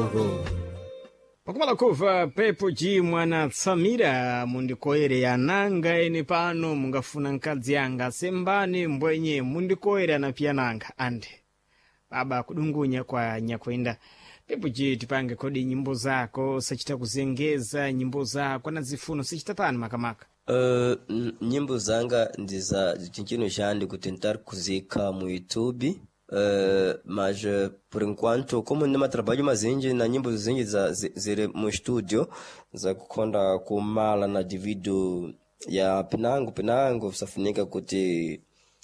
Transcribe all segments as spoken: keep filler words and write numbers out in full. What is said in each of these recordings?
Gogo. Pakumala kuva pepo ji mwana Tsamira mundikoere yananga ene pano mungafuna nkadzi yanga sembani mbwenye mundikoere anapiananga ande baba kudungunya kwa nyakwenda pepo ji tipange kodi nyimbo zako sachita kuzengeza nyimbo zako na zifuno sachita tani makamaka. Uh, nyimbo zanga ndiza chinchino jandi kutentar kuzika mu YouTube. Uh, mas uh, por enquanto como nima trabalho mazinji na nyimbo zinji za zire mu studio za kukonda kumala na divido ya pinango pinango safunika kuti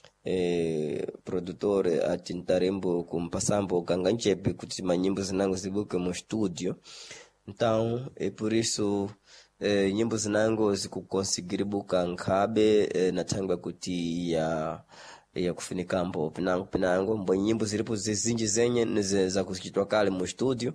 eh, produtore atintarembo kumpasambo kanganchepe kuti manyimbo zinango zibuke mu studio. Então é por isso eh, nyimbo zinango zikukonsigiri buka nkabe eh, natangwa kuti ya ya kufunika mbo pinango pinango mbonye nyimbo zilipo zizinji zenye za kusikitwa kale mu studio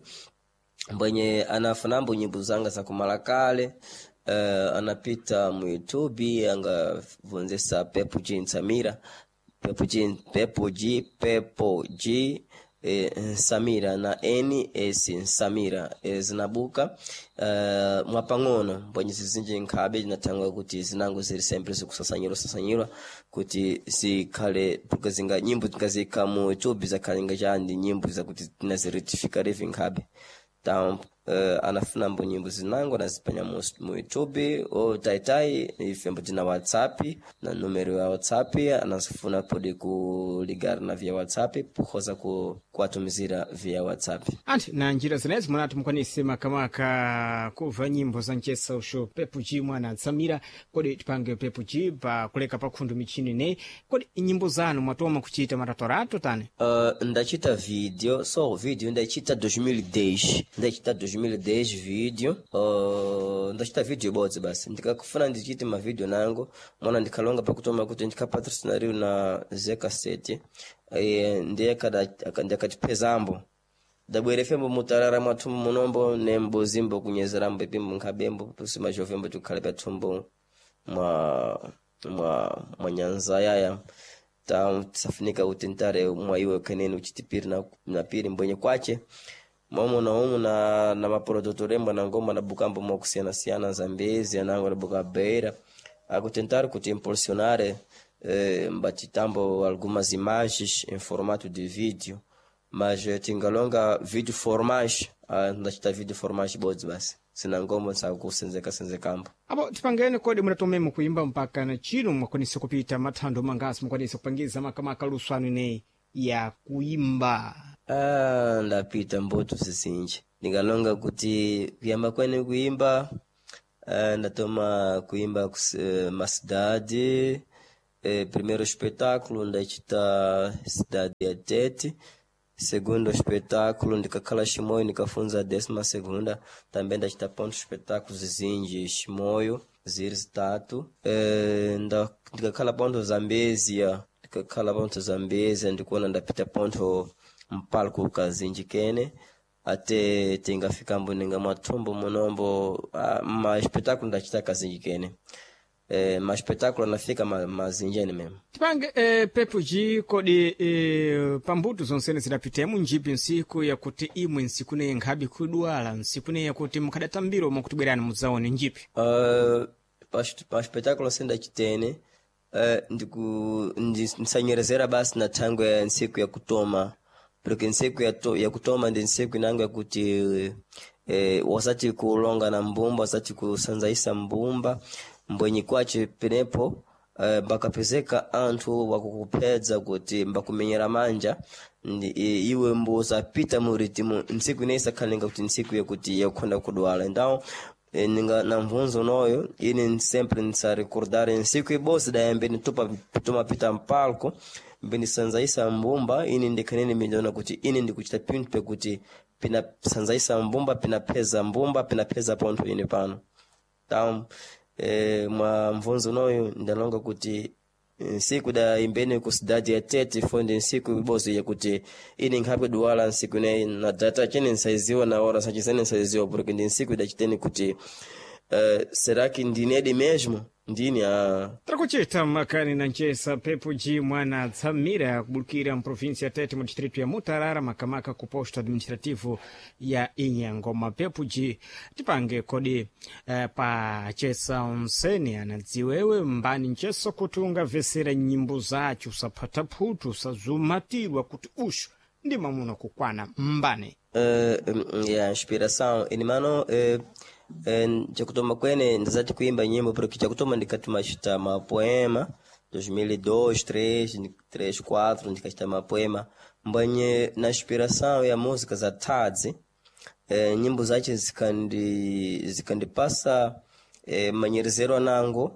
mbonye anafanambo nyimbo zanga za kumala kale uh, anapita mu YouTube anga vonzesa Pepo G Tsamira Pepo G Pepo G Pepo G eh, Samira na N S Samira eh, zinabuka uh, mwapangono mbonye zizinji nkabe natangwa kuti zinango ziri sempre zikusasanyiro sasanyiro kuti si kale tukazinga nyimbo tukazika mu YouTube za kalinga jandi nyimbo za kuti tinaziritifika living nkabe tam uh, anafuna mbo nyimbo zinango nazipanya mu, mu YouTube o taitai ifembo jina WhatsApp na numero ya WhatsApp anasifuna podi kuligara na via WhatsApp puhoza ku kuatumizira via WhatsApp. Anti na njira zinezi mwanatu mkwanisi makamaka kuva nyimbo za nchesa usho Pepo G mwana Tsamira kodi tipange Pepo G pa kuleka pa kundu michini ne kodi nyimbo zanu mwatoma kuchita maratorato tane? Uh, ndachita video so video ndachita dois mil e dez ndachita dois mil e dez video uh, ndachita video bots basi ndikakufuna ndichite ma video nango mwana ndikalonga pa kutoma kuti ndikapatrocinario na Zeka Sete e ndiye kada akandikatipezambo dabwere fembo mutarara mwatumbo munombo nembo zimbo kunyezerambo ipimbo nkabembo pusima jovembo tukale patumbo mwa mwa mwanyanza yaya ta safunika utentare mwa iwe kaneni uchitipiri na na piri mbonye kwache mamo na umu na na maprodutorembo na ngoma na bukambo mwa kusiana siana Zambezi anango na buka beira akutentare kuti impulsionare eh, mbatitambo algumas imagens em formato de vídeo mas eh, tingalonga vídeo formage uh, ndachita vídeo formage bods basi sina ngoma sa kusenzeka senzekambo abo tipangene kodi munatomemo kuimba mpaka na chino mwakonisa kupita mathando mangasi mwakonisa kupangiza makamaka luswanu ne ya kuimba. Ah, ndapita mboto sisinji ningalonga kuti kuyamba kwene kuimba uh, ndatoma kuimba uh, macidade eh, primeiro espetáculo ndachita cidade ya Tete, segundo espetáculo ndikakhala Chimoio ndikafunza a décima segunda também ndachita ponto espetáculos zinji Chimoio ziri zitatu eh, ndikakhala ponto Zambezia ndikakhala ponto Zambezia ndikuona ndapita ponto mpalko kazinji kene ate tingafika mbuninga matumbo munombo uh, ma espetáculo ndachita kazinji kene eh ma espetáculo nafika ma, mazinjeni mesmo. Tipange eh, Pepo G kodi eh, pambuto zonsene zidapitemu njipi nsiku ya kuti imwe nsiku ne nkhabi kudwala nsiku ne ya kuti mukhadatambiro mukutubwerana muzaone njipi? Uh, pa, pa espetáculo senda chitene uh, ndiku nsanyerezera basi na tango ya nsiku ya kutoma porque nsiku ya, to, ya kutoma ndi nsiku inango ya kuti eh, wasati kulonga na mbumba wasati kusanzaisa mbumba mbwenye kwache penepo uh, bakapezeka anthu wakukupedza kuti mbakumenyera manja ndi e, iwe mbuza pita mu ritmo nsiku inesa khalenga kuti nsiku yakuti yakhonda kudwala então e, ninga na mvunzo noyo ine sempre nsa recordar nsiku ibosi dayambe nitupa tuma pita mpalko mbeni sanzaisa mbumba ine ndikanene miliona kuti ine ndikuchita pintu pekuti pina sanzaisa mbumba pina peza mbumba pina peza ponto ine pano então eh mwa mvunzo noyo ndalonga kuti siku da imbene ku cidade ya Tete fonde siku bosi ya kuti ini ngapwe duwala siku ne na data chene nsaiziwa na hora sachizene nsaiziwa porque ndi siku da chiteni kuti uh, será que ndinede mesmo ndini a trakuchita makani na ncesa pepo ji mwana tsamira kubulukira mprovinsi ya Tete mu distrito ya Mutarara makamaka ku posto administrativo ya Inyangoma. Pepo ji tipange kodi eh, pa chesa onseni anadziwewe mbani ncheso kutunga vesera nyimbo zacho usapata phutu usazumatirwa kuti usho ndi mamuna kukwana mbani uh, ya inspiração inimano uh, uh, chakutoma kwene ndazati kuimba nyimbo porque chakutoma ndikatuma chita mapoema dois mil e dois, três, três, quatro ndikachita mapoema mbanye na inspiração ya música za Tadzi. Uh, nyimbo zache zikandi zikandipasa uh, manyerezero anango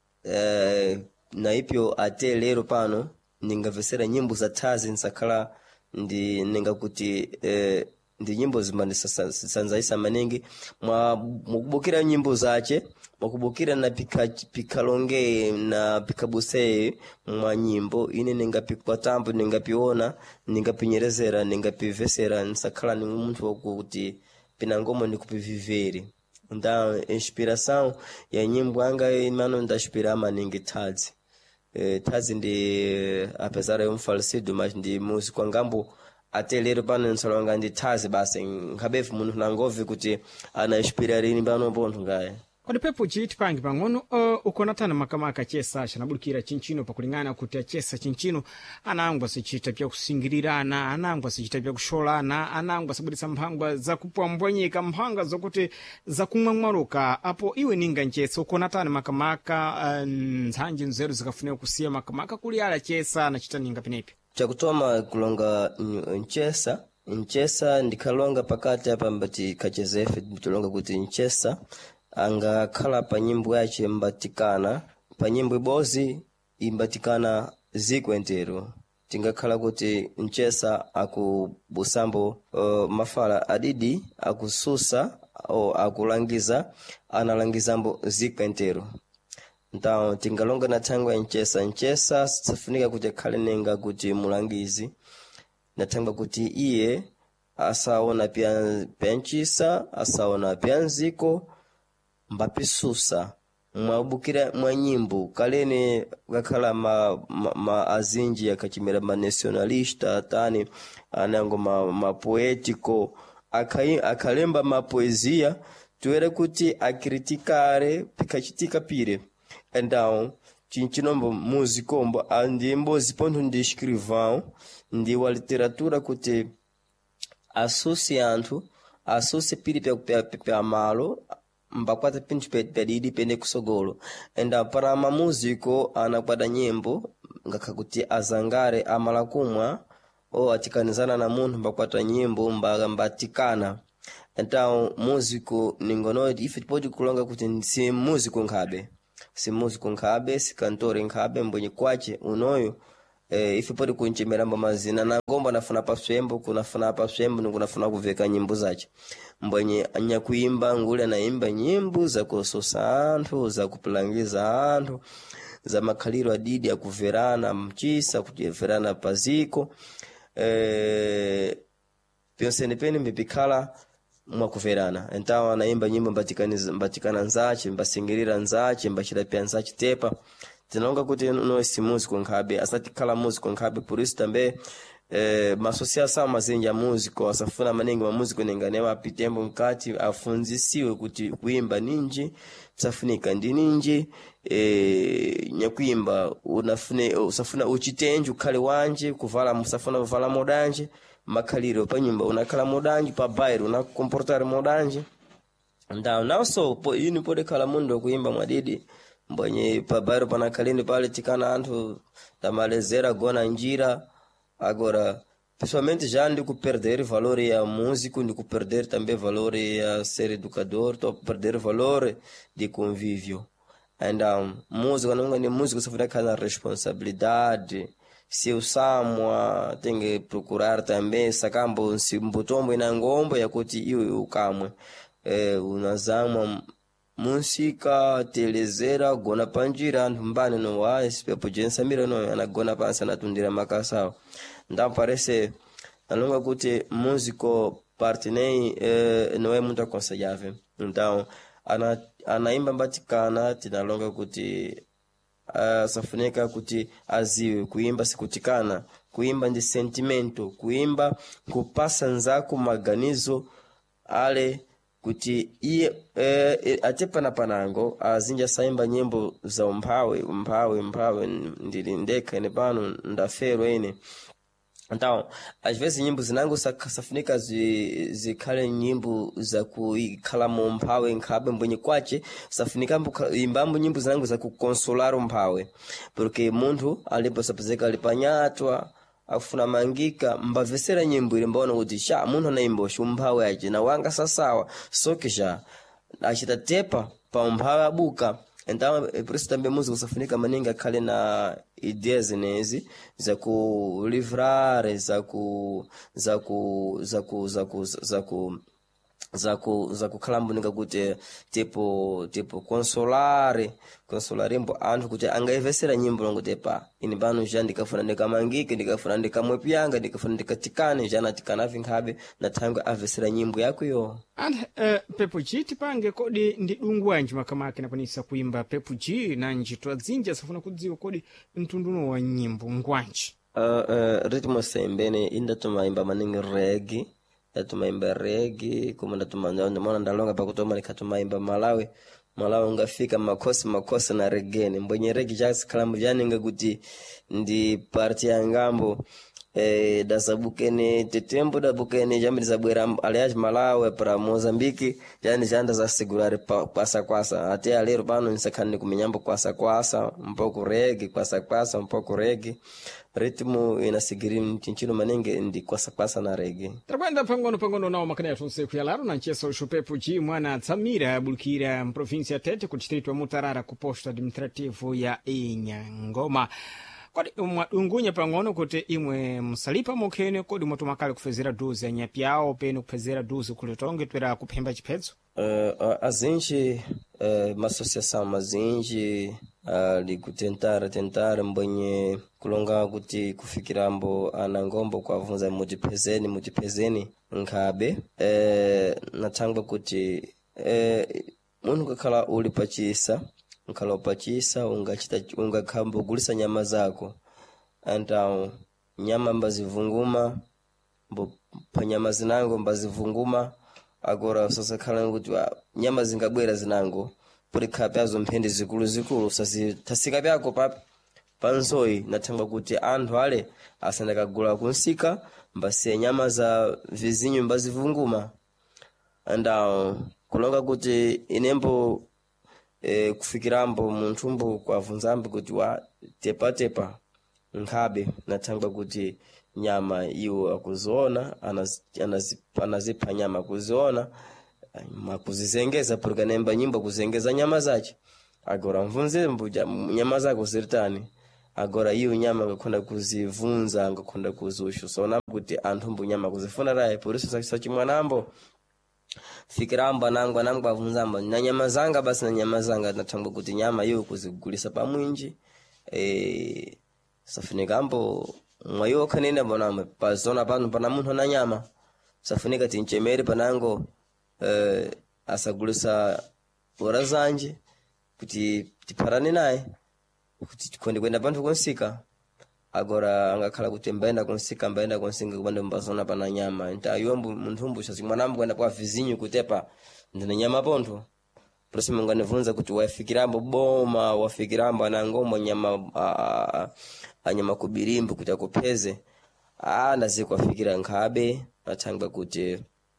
uh, na ipyo ate lero pano ningavesera nyimbo za Tadzi nsakala ndi ninga kuti eh, ndi nyimbo zimani sanzaisa maningi mwa mukubukira nyimbo zache mukubukira na pika pikalonge na pikabuse mwa nyimbo ine ninga pikwa tambo ninga piona ninga pinyerezera ninga pivesera nsakala ni umuntu wokuti pinangomo nikupiviveri nda inspiração ya nyimbo anga imano ndashipira maningi Tadzi. Eh, Tadzi ndi apesar ya um falecido mas ndi músico ngambo até lero pano nsalonga ndi Tadzi basi ngabefu munthu nangovi kuti ana inspirarini pano pontho ngaye. Kodi pepo chiti pangi pang'ono uh, ukonatana makamaka chesa chanabulukira chinchino pakulingana kuti achesa chinchino anangwa sichita pya kusingirirana anangwa sichita pya kusholana anangwa sabudisa mphangwa za kupwambwanyika mphanga zokuti za kumwamwaruka apo iwe ninga nchesa ukonatana makamaka uh, nzanje nzeru zikafunika kusiya makamaka kuli ala chesa anachita ninga pinepi chakutoma kulonga nchesa nchesa ndikalonga pakati apa mbati kachezefe nditolonga kuti nchesa anga khala pa nyimbo yache mbatikana pa nyimbo ibozi imbatikana ziko entero tingakhala kuti nchesa akubusambo uh, mafala adidi akususa o akulangiza analangizambo ziko entero então tingalonga na thangwa nchesa nchesa sifunika kuti khale nenga kuti mulangizi na thangwa kuti iye asaona pya penchisa asaona pya nziko mbapisusa mwabukira mwa nyimbo kalene gakhala ma, ma, ma azinji yakachimera ma nationalista tani anango ma, ma poetico akai akalemba ma poesia tuere kuti akritikare pikachitika pire então chinchinombo musikombo andimbo zipontho ndi escrivão ndi wa literatura kuti associe anthu associe pire pya pya malo mbakwata pintu pedidi pene kusogolo enda para ma músico anakwada nyimbo ngakakuti azangare amala kumwa o atikanizana na munthu mbakwata nyimbo mbaga mbatikana então músico ningono ife pode kulonga kuti si músico nkhabe si músico nkhabe si cantor nkhabe mbonye kwache unoyo eh, ife pode kunchimera mazina na ngomba nafuna paswembo kunafuna paswembo nkunafuna kuveka nyimbo zache mbonye anya kuimba ngule naimba nyimbo za kusosa anthu za kupulangiza anthu za makhaliro adidi ya kuverana mchisa kuverana paziko eh pyonsene pene mbipikhala mwa kuverana então anaimba nyimbo mbatikana mbatikana nzache mbasingirira nzache mbachira pya nzache tepa tinonga kuti no si músico nkhabe asati khala músico nkhabe por isso também eh ma associação mazinji ya músico asafuna maningi ma músico nenganewa pitembo mkati afunzisiwe kuti kuimba ninji safunika ndi ninji eh nyakuimba unafune usafuna uchitenju khale wanje kuvala musafuna kuvala modanje makhaliro pa nyumba unakhala modanje pa bairo una comportar modanje ndao naso po ini pode khala mundo kuimba mwadidi mbonye pa bairo panakalini pale tikana anthu tamalezera gona njira agora pessoalmente já ando com perder valor ya músico ando com perder também valor ya ser educador tô perder valor de convívio então música não é música só fica na responsabilidade se o samwa tem que procurar também sacambo se mbutombo ina ngombo ya kuti iwe ukamwe eh unazama música telezera gona panjira mbane no wa espepo jensa mira no anagona pansa natundira makasao então parece alonga kuti músico parte nem eh, não é muito aconselhável então ana anaimba mbatikana tinalonga kuti uh, safunika kuti aziwe kuimba sikutikana, kuimba ndi sentimento, kuimba kupasa nzako maganizo ale kuti iye e, atepana panango azinja saimba nyimbo za umphawe umphawe umphawe ndili ndeka ine pano ndafero ine. Então, às vezes nyimbo zinango safunika zikhale nyimbo za kukhala mumphawe nkhabe mbwenye kwache, safunika imbambo nyimbo zinango za kukonsolar umphawe, porque munthu alipo sapezeka alipanyatwa afuna mangika mbavesera nyimbo ile mbona kuti sha munthu anaimba shumphawe aje na wanga sasawa sokisha achitatepa pa umphawe abuka. Então, por isso também música safunika maninga khale na ideias zinezi za ku livrar, za ku za ku za ku za ku za ku za ku za kukhalambo ninga kuti tipo tipo consolare consolare mbo anthu kuti angaivesera nyimbo longo tepa ini bano ja ndikafuna ndikamangike ndikafuna ndikamwepyanga ndikafuna ndikatikane jana tikana vinkhabe na thangwe avesera nyimbo yako yo. And uh, Pepo G tipange kodi ndi dungu anji makamake napanisa kuimba Pepo G na njitwa zinja safuna kudziwa kodi mtunduno wa nyimbo ngwanji. Uh, uh, ritmo sembene inda tumaimba maningi reggae, tumaimba reggae kuma ndatumanda ndamona ndalonga pakutoma nikatumaimba Malawi Malawi ngafika makosi makosi na reggae mbwenye reggae jazz kalamu jani ngakuti ndi party ya ngambo eh dasabukene tetembo da bukene jambi zabwera aliaje Malawi para Mozambique jani janda za segurare kwasa kwasa ate alero pano nsakani kuminyambo kwasa kwasa mpoko reggae kwasa kwasa mpoko reggae ritmo inasigiri mchinchino manenge ndi kwasa kwasa na reggae. Trabanda pangono pangono nao makana tonse kuyalaro na ncheso Pepo G mwana Tsamira bulkira provincia Tete ku distrito Mutarara ku posto administrativo ya Inyangoma. Kodi ungunya pangono kuti imwe msalipa mokene kodi motomakale kufezera duzi ya nyapyao penu kufezera duzi kulitonge twera kuphemba chiphedzo. Uh, azinji uh, masociação mazinji uh, likutentar tentar mbwenye kulonga kuti kufikirambo anangombo kwa vunza mutipezeni mutipezeni nkhabe uh, natangwa kuti uh, munhu kakhala uli pachisa nkhala pachisa ungachita ungakhambo gulisa nyama zako antao nyama mbazivunguma mbo panyama zinango mbazivunguma agora sasa khala kuti nyama zingabwera zinango puri khapazo mphende zikulu zikulu sasi tasika byako pa panzoi nathanga kuti anthu ale asandaka gula kunsika mbase nyama za vizinyo mbazivunguma andao kulonga kuti inembo e, kufikirambo munthumbu kwa vunzambi kuti wa tepa tepa nkhabe nathanga kuti nyama iyo akuziona anazipha anazipa nyama kuziona makuzizengeza porque nemba nyimbo kuzengeza nyama zache agora mvunze mbuja nyama zako ziritani agora iyo nyama ngakonda kuzivunza ngakonda kuzushu sona kuti anthu mbu nyama kuzifuna raye por isso sakisa chimwanambo fikiramba nangu anangu avunzamba na nyama zanga basi na nyama zanga natangwa kuti nyama iyo kuzigulisa pamwinji eh safunikambo mwayo kanenda bonambe pazona pano pana munthu na nyama safunika tinchemeri panango eh asagulisa ora zanje kuti tiparane naye kuti tikonde kwenda panthu konsika agora angakhala kuti mbaenda konsika mbaenda konsinga kupanda mbazona pana nyama nta yombu munthumbu chazimwanambo kwenda kwa vizinyo kutepa ndine nyama pontho prosi munganevunza kuti wafikirambo boma wafikirambo anangombo nyama a, anyama kubirimbu kuti akupeze ah ndazikwa fikira nkhabe nathanga kuti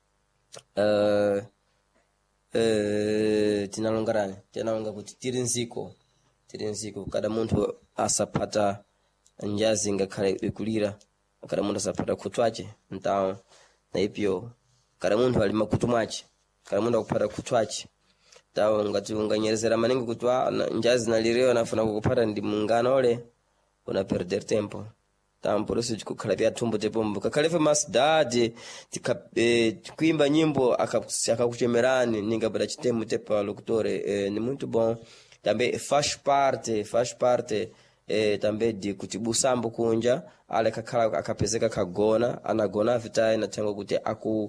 uh, uh, tinalongarana tinalonga kuti tiri nziko tiri nziko kada munthu asapata njazi ngakhale ikulira kada munthu asapata kutwache ntao na ipyo kada munthu ali makutu mwache kada munthu akupata kutwache tao ngati unganyerezera maningi kutwa njazi nalireo nafuna kukupata ndi munganole una perder tempo tampo rusi chikukhala pya thumbo tepombo kakhalefe masdade tikuimba nyimbo akakuchemerani ningabada chitemu tepa lokutore eh, ni muito bom também faz parte faz parte eh, também de kutibusambo kunja ale kakhala akapezeka kagona anagona vitai na tango kuti aku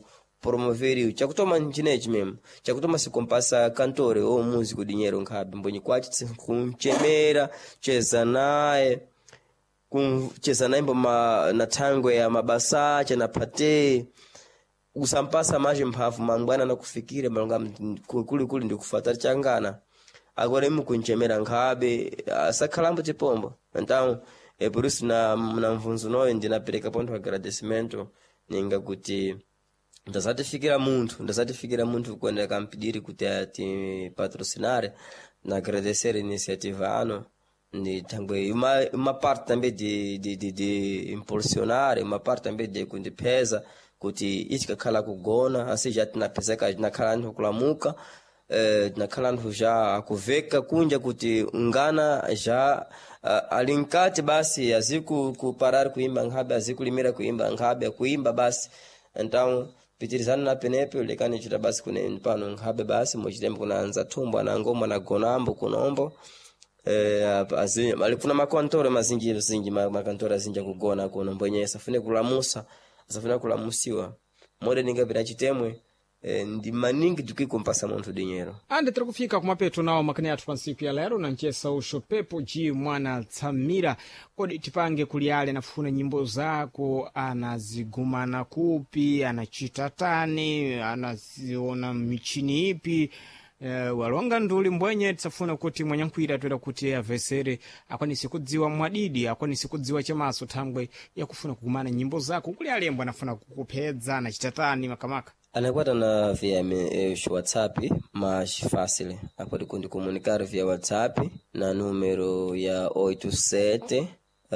promover chakutoma nchinechi mesmo chakutoma se compassa cantore ou músico dinheiro nkhabe mbonyi kwachi kumchemera cheza naye kucheza naye mboma na thangwe ya mabasa chana pate usampasa maji mphafu mangwana na kufikire malonga kuli kuli ndikufuata changana agora imu kunchemera nkhabe asakhalambo chipombo então é por isso na na mvunzo noyo ndinapereka ponto agradecimento ninga kuti ndazatifikira munthu ndazatifikira munthu kwenda kampidiri kuti ati patrocinare na agradecer iniciativa ano ni thangwe uma uma parte também de de de, de impulsionar uma parte também de kundipeza kuti ichikakhala kugona asi já tinapezeka tinakhala nthu kulamuka eh tinakhala nthu já akuveka kunja kuti ngana já uh, alinkati basi aziku kuparar kuimba nkhabe azikulimira kuimba nkhabe kuimba basi então pitirizana na penepe lekani chita basi kune pano nkhabe basi mochitembo kunaanza tumbo na ngoma na gonambo kunombo eh azi alifuna makontore mazingi zingi makontore zinja kugona kuno mbonye safune kulamusa safuna kulamusiwa mode ninga vira chitemwe eh, ndi maningi tukikumpasa munthu dinheiro ande tiri kufika kumapeto nawo makani athu pa ntsiku ya lero nanchesa usho Pepo G Mwana Tsamira kodi tipange kuliale nafuna nyimbo zako anazigumana kupi anachita tani anaziona michini ipi Uh, walonga nduli mbwenye tisafuna kuti mwanyankwira twera kuti avesere akwanisi kudziwa mwadidi akwanisi kudziwa chemaso thangwe yakufuna kugumana nyimbo zako kuli alembo anafuna kukupedza na chitatani makamaka anakwata na via eh, WhatsApp mais fácil apode kundi comunicar via WhatsApp na número ya oito sete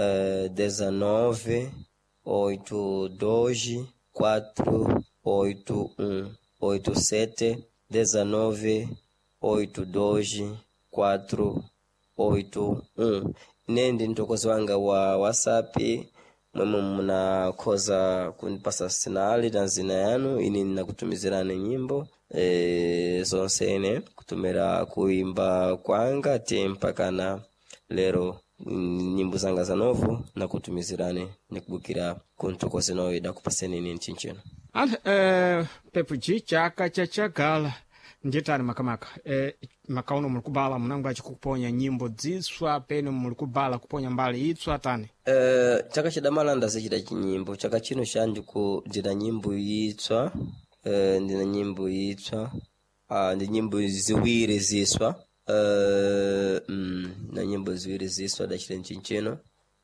dezenove oito dois quatro oito um oito sete dezenove oito dois quatro oito um nende ntokozi wanga wa WhatsApp mwemo muna koza kunipasa sinali na zina yanu ini ninakutumizirana nyimbo e, zonsene kutumira kuimba kwanga tempaka na lero nyimbo zanga za novo na kutumizirane nikubukira kuntokozi noyo da kupaseni nini chinchino ante eh Pepo G chaka chachagala nditani makamaka eh makauno mulikubala munangu achikuponya nyimbo dziswa pene mulikubala kuponya mbali itswa tani eh chaka chidamala ndazechita chinyimbo chaka chino shandi ku ndina nyimbo itswa eh ndina nyimbo itswa ah ndi nyimbo ziwiri ziswa eh mm, na nyimbo ziwiri ziswa da chilenchinchino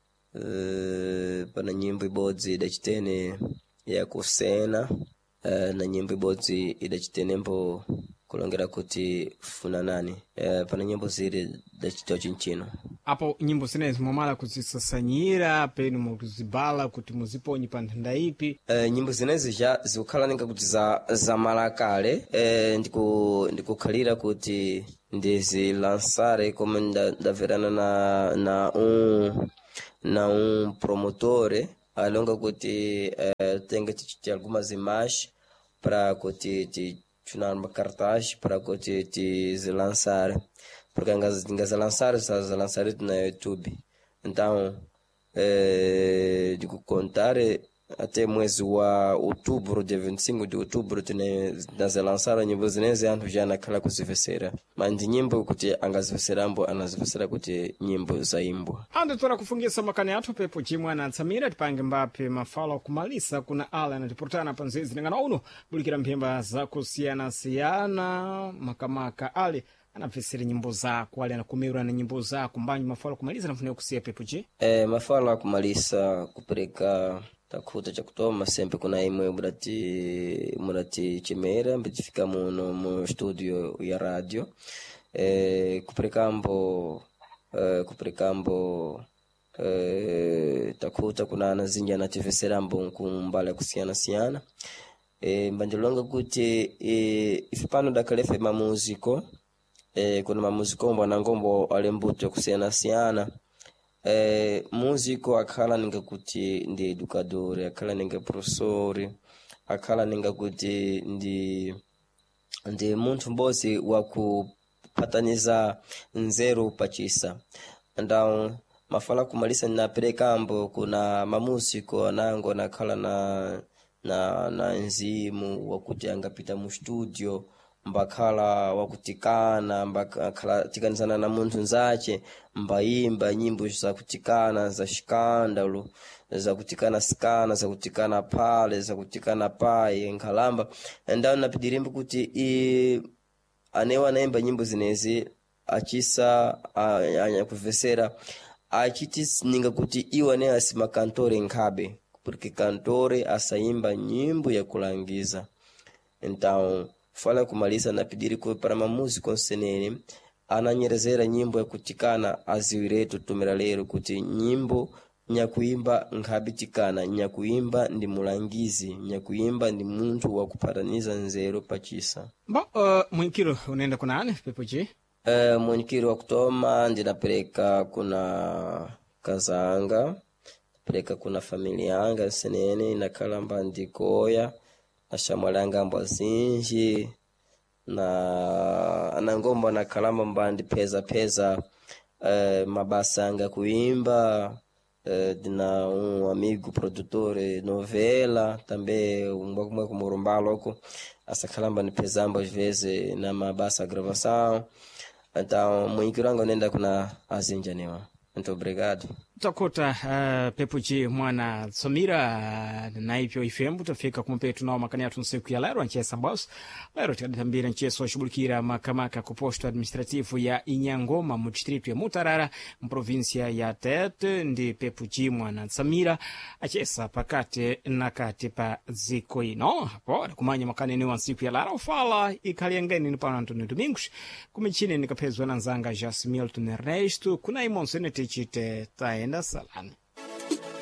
eh pana nyimbo ibodzi da chitene ya kusena uh, na nyimbo ibodzi idachitenembo kulongera kuti funa nani uh, pana nyimbo ziri dachitao chinchino apo nyimbo zinezi mwamala kuzisasanyira penu mukuzibala kuti muziponyi pa nthanda ipi uh, nyimbo zinezi ja zikukhala ninga kuti za, za malakale uh, ndiku ndikukhalira kuti ndizilansare como ndaverana na na um na um promotore alonga kuti uh, tenga de algumas imagens para kuti tichunar uma cartaz para kuti te lançar porque engas engas lançar essas lançar na YouTube então eh digo contar até mês wa outubro de vinte e cinco de outubro tene das lançar nyimbo zinezi anthu jana kala kuzivesera mandi nyimbo kuti angaziveserambo anazivesera kuti nyimbo zaimbwa ande tora kufungisa makani athu Pepo G Mwana Tsamira tipange mbape mafala kumalisa kuna ala na tiportana panzezi ningana uno bulikira mphemba za kusiyana siyana makamaka ale anapesera nyimbo zako ale anakumirwa na nyimbo zako mbanyi mafala kumaliza nafuna kusiya Pepo G eh mafala kumalisa kupereka takuta chakutoma sempre kuna imwe murati murati chimera mbitifika muno mu studio ya radio eh kuprekambo eh kuprekambo eh takuta kuna nazinja na tiveserambo kumbala kusiana siana eh mbanjolonga kuti eh ifipano dakalefe ma muziko eh kuna ma muziko mbona ngombo alembuto kusiana siana eh músico akhala ninga kuti ndi educador akhala ninga professor akhala ninga kuti ndi ndi munthu mbosi wa kupataniza nzeru pachisa ndao mafala kumalisa na perekambo kuna mamúsico anango nakhala na na na nzimu wakuti angapita mu studio mbakhala wakutikana mbakhala tikanizana na munthu nzache mbayimba nyimbo za kutikana za shikandalo za kutikana skana za kutikana pale za kutikana paye nkhalamba ndao napidirimba kuti i anewa naimba nyimbo zinezi achisa anyakuvesera achiti ninga kuti iwa ne asima kantore nkhabe porque kantore asaimba nyimbo ya kulangiza. Então fala kumaliza napidiri kwa para mamuziko nsenene ananyerezera nyimbo ya kutikana aziwiretu tumira lero kuti nyimbo nyakuimba nkhabitikana nyakuimba ndi mulangizi nyakuimba ndi muntu wa kupataniza nzero pachisa. Bo uh, mwinkiro unaenda kuna ane Pepo G? Uh, mwinkiro wa kutoma ndinapeleka kuna kazanga, peleka kuna familia yanga nsenene inakalamba ndikoya ashamwalanga mbazinji na anangomba na kalamba mbandi peza peza uh, mabasa anga kuimba uh, dina um amigo produtor novela também um pouco kumurumbalo huko asa kalamba ni pezamba às vezes na mabasa gravação. Então muikirango nenda kuna azinja newa. Muito obrigado. Takota uh, Pepo G mwana Samira uh, na hivyo ifembu tafika kumpetu nao makani atu nsiku ya lero nchesa boss lero tikaditambira ncheso wa shubulikira makamaka kuposto administrativu ya Inyangoma mu distrito ya Mutarara mprovinsia ya Tete ndi Pepo G mwana Samira achesa pakate na kati pa ziko ino hapo kumanya makani ni wa nsiku ya lero ufala ikaliangeni ni pana Antonio Domingos kumichini nikapezwa na nzanga Jasmilton Ernesto kuna imonse netichite taenda salani.